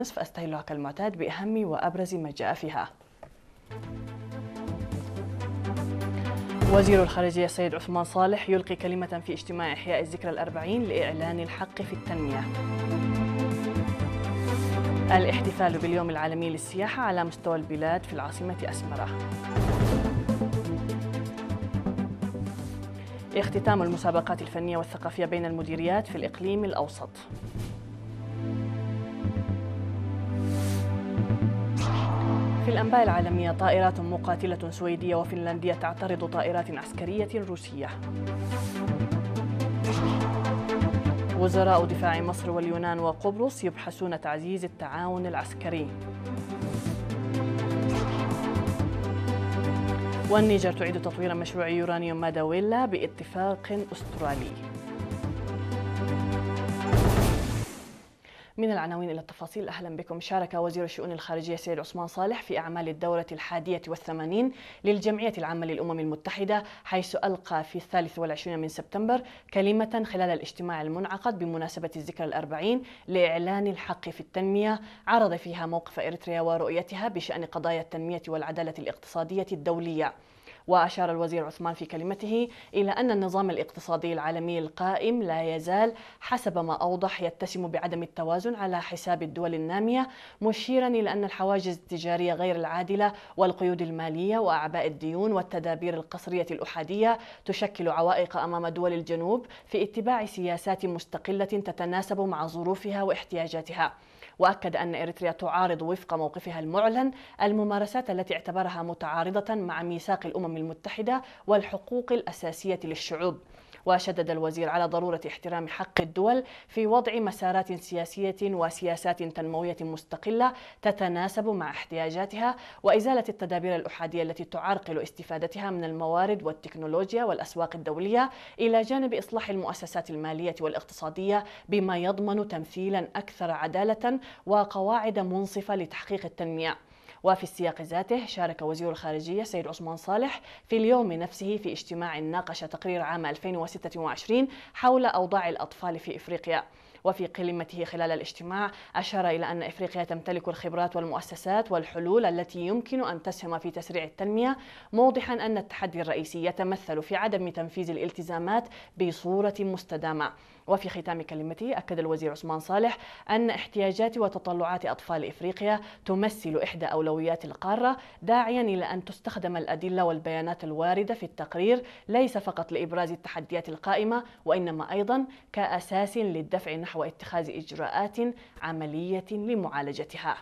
فأستهلها كالمعتاد بأهم وأبرز ما جاء فيها. وزير الخارجية السيد عثمان صالح يلقي كلمة في اجتماع إحياء الذكرى الأربعين لإعلان الحق في التنمية. الاحتفال باليوم العالمي للسياحة على مستوى البلاد في العاصمة أسمرة. اختتام المسابقات الفنية والثقافية بين المديريات في الإقليم الأوسط. في الأنباء العالمية طائرات مقاتلة سويدية وفنلندية تعترض طائرات عسكرية روسية. وزراء دفاع مصر واليونان وقبرص يبحثون تعزيز التعاون العسكري. والنيجر تعيد تطوير مشروع يورانيوم ماداويلا باتفاق أسترالي. من العناوين إلى التفاصيل، أهلا بكم. شارك وزير الشؤون الخارجية السيد عثمان صالح في أعمال الدورة 81 للجمعية العامة للأمم المتحدة، حيث ألقى في 23 من سبتمبر كلمة خلال الاجتماع المنعقد بمناسبة الذكرى الأربعين لإعلان الحق في التنمية، عرض فيها موقف إريتريا ورؤيتها بشأن قضايا التنمية والعدالة الاقتصادية الدولية. وأشار الوزير عثمان في كلمته إلى أن النظام الاقتصادي العالمي القائم لا يزال حسب ما أوضح يتسم بعدم التوازن على حساب الدول النامية، مشيرا إلى أن الحواجز التجارية غير العادلة والقيود المالية وأعباء الديون والتدابير القصرية الأحادية تشكل عوائق أمام دول الجنوب في اتباع سياسات مستقلة تتناسب مع ظروفها واحتياجاتها. وأكد أن إريتريا تعارض وفق موقفها المعلن الممارسات التي اعتبرها متعارضة مع ميثاق الأمم المتحدة والحقوق الأساسية للشعوب. وشدد الوزير على ضرورة احترام حق الدول في وضع مسارات سياسية وسياسات تنموية مستقلة تتناسب مع احتياجاتها، وإزالة التدابير الأحادية التي تعرقل استفادتها من الموارد والتكنولوجيا والأسواق الدولية، إلى جانب إصلاح المؤسسات المالية والاقتصادية بما يضمن تمثيلا أكثر عدالة وقواعد منصفة لتحقيق التنمية. وفي السياق ذاته شارك وزير الخارجية سيد عثمان صالح في اليوم نفسه في اجتماع ناقش تقرير عام 2026 حول أوضاع الأطفال في إفريقيا. وفي كلمته خلال الاجتماع أشار إلى أن إفريقيا تمتلك الخبرات والمؤسسات والحلول التي يمكن أن تسهم في تسريع التنمية، موضحا أن التحدي الرئيسي يتمثل في عدم تنفيذ الالتزامات بصورة مستدامة. وفي ختام كلمته أكد الوزير عثمان صالح أن احتياجات وتطلعات أطفال إفريقيا تمثل إحدى أولويات القارة، داعيا إلى أن تستخدم الأدلة والبيانات الواردة في التقرير ليس فقط لإبراز التحديات القائمة، وإنما أيضا كأساس للدفع نحو اتخاذ إجراءات عملية لمعالجتها.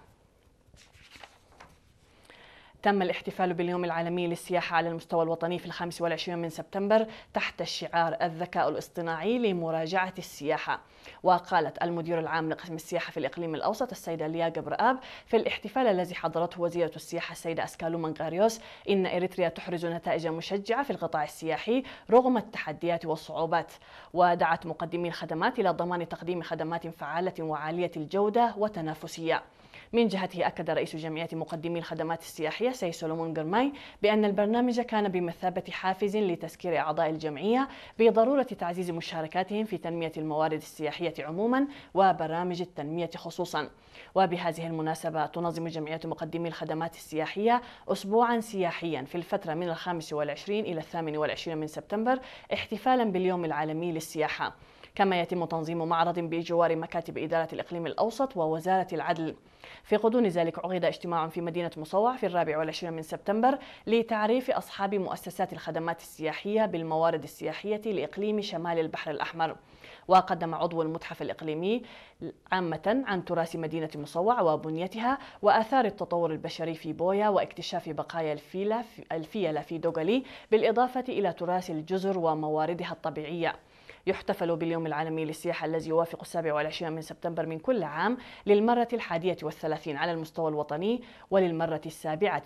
تم الاحتفال باليوم العالمي للسياحة على المستوى الوطني في 25 من سبتمبر تحت شعار الذكاء الاصطناعي لمراجعة السياحة. وقالت المدير العام لقسم السياحة في الإقليم الأوسط السيدة ليا جبرآب في الاحتفال الذي حضرته وزيرة السياحة السيدة أسكالو منغاريوس إن إريتريا تحرز نتائج مشجعة في القطاع السياحي رغم التحديات والصعوبات. ودعت مقدمي الخدمات إلى ضمان تقديم خدمات فعالة وعالية الجودة وتنافسية. من جهته أكد رئيس جمعية مقدمي الخدمات السياحية سي سولومون جرماي بأن البرنامج كان بمثابة حافز لتذكير أعضاء الجمعية بضرورة تعزيز مشاركاتهم في تنمية الموارد السياحية عموما وبرامج التنمية خصوصا. وبهذه المناسبة تنظم جمعية مقدمي الخدمات السياحية أسبوعا سياحيا في الفترة من 25 إلى 28 من سبتمبر احتفالا باليوم العالمي للسياحة. كما يتم تنظيم معرض بجوار مكاتب إدارة الإقليم الأوسط ووزارة العدل. في غضون ذلك عقد اجتماع في مدينة مصوع في 24 من سبتمبر لتعريف أصحاب مؤسسات الخدمات السياحية بالموارد السياحية لإقليم شمال البحر الأحمر. وقدم عضو المتحف الإقليمي عامة عن تراث مدينة مصوع وبنيتها وآثار التطور البشري في بويا واكتشاف بقايا الفيلة في دوغالي، بالإضافة إلى تراث الجزر ومواردها الطبيعية. يحتفل باليوم العالمي للسياحة الذي يوافق 27 من سبتمبر من كل عام للمرة 31 على المستوى الوطني وللمرة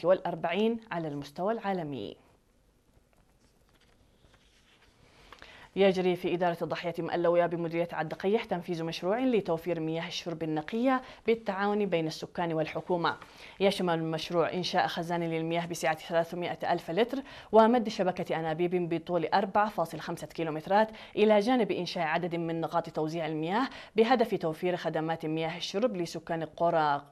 47 على المستوى العالمي. يجري في إدارة الضاحية مألوية بمديرية عد قيح تنفيذ مشروع لتوفير مياه الشرب النقية بالتعاون بين السكان والحكومة. يشمل المشروع إنشاء خزان للمياه بسعة 300 ألف لتر ومد شبكة أنابيب بطول 4.5 كيلومترات، إلى جانب إنشاء عدد من نقاط توزيع المياه بهدف توفير خدمات مياه الشرب لسكان قرى